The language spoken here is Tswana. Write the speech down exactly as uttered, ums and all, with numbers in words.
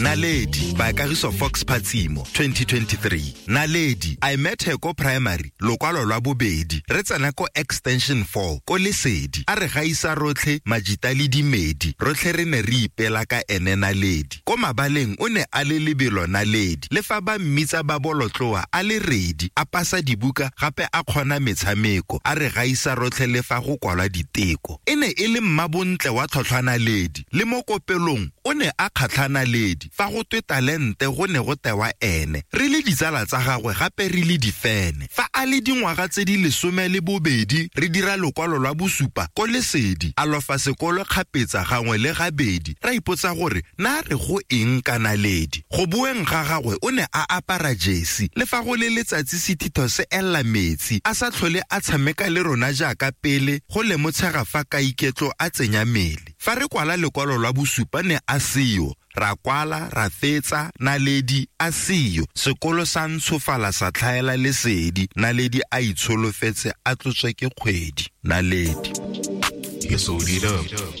Naledi by Kagiso Fox Patsimo twenty twenty-three. Naledi I met her ko primary lokwalo lwa bobedi re tsena ko extension four ko Lesedi a re gaisa rotlhe majita le dimedi rotlhe re ne re ipela ka ene Naledi ko mabaleng o ne a le lebelo Naledi le fa ba mmitsa ba bolotloa a le redi a pasa dibuka gape a kgona metshameko a re gaisa rotlhe le fa go kwala diteko e ne e le mmabontle wa tlhotlhwa Naledi le mo kopelong o ne a kgatlhana Naledi fa go twe talente go ne go tewa ene re le ditsala tsa gagwe gape re le difene fa a le dingwaga tse di lesome le bobedi re dira lokwalo lwa bosupa ko Lesedi a lofa sekolo kgapetsa gangwe le gabedi ra ipotsa gore na re go eng ka Naledi go bueng ga gagwe o ne a apara jersey le fa go le letsatsi sethitho se ella metsi a sa tlhole a tshameka le rona jaaka pele go le motshega fa ka iketlo a tsenya mele fa re kwala lekwalo lwa bosupa ne a seyo ra kwala ra fetsa Naledi a seyo sekolo sa ntshofala sa tlhaela Lesedi Naledi a itsholofetse a tlotswe ke kgwedi Naledi Get sold it up.